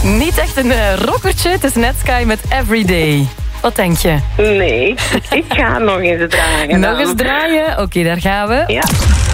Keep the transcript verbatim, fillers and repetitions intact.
Niet echt een uh, rockertje. Het is Netsky met Everyday. Wat denk je? Nee, ik ga nog eens draaien. Nog eens draaien? Oké, okay, daar gaan we. Ja.